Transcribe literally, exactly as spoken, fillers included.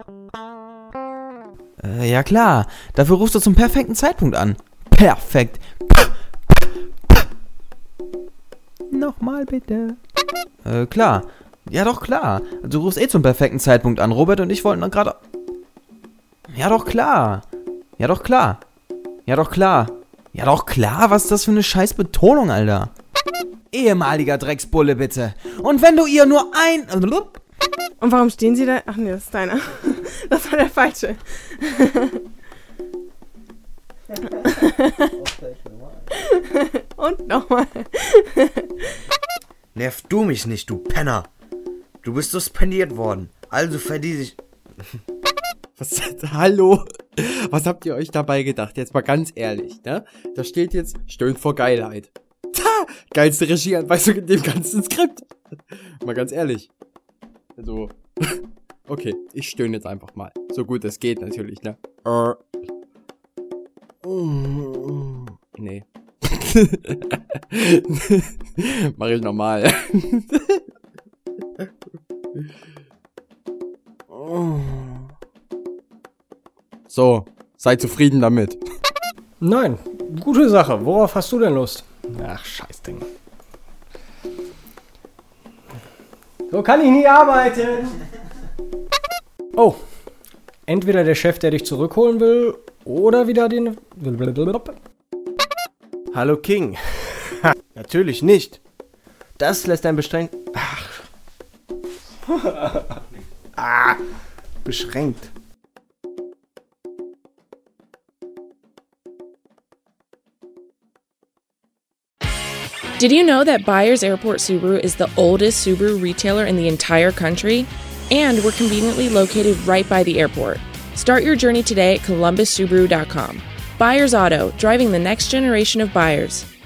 Äh, ja klar. Dafür rufst du zum perfekten Zeitpunkt an. Perfekt. Nochmal bitte. Äh, klar. Ja doch, klar. Du rufst eh zum perfekten Zeitpunkt an. Robert und ich wollten dann gerade... Ja doch, klar. Ja doch, klar. Ja doch, klar. Ja doch, klar. Was ist das für eine scheiß Betonung, Alter? Ehemaliger Drecksbulle, bitte. Und wenn du ihr nur ein... Und warum stehen sie da? Ach nee, das ist deiner. Das war der falsche. Und nochmal. Nerv du mich nicht, du Penner. Du bist suspendiert worden. Also verdiene ich... Was, hallo? Was habt ihr euch dabei gedacht? Jetzt mal ganz ehrlich, ne? Da steht jetzt, stöhnt vor Geilheit. Ta! Geilste Regieanweisung in dem ganzen Skript. Mal ganz ehrlich. Also, okay, ich stöhne jetzt einfach mal. So gut es geht natürlich, ne? Uh. Nee. Mach ich normal. So, sei zufrieden damit. Nein, gute Sache. Worauf hast du denn Lust? Ach, Scheißding. So kann ich nie arbeiten. Oh, entweder der Chef, der dich zurückholen will, oder wieder den... Hallo King. Natürlich nicht. Das lässt ein bestrengt... Ach. ah, beschränkt. Did you know that Byers Airport Subaru is the oldest Subaru retailer in the entire country? And we're conveniently located right by the airport. Start your journey today at columbus subaru dot com. Byers Auto, driving the next generation of buyers.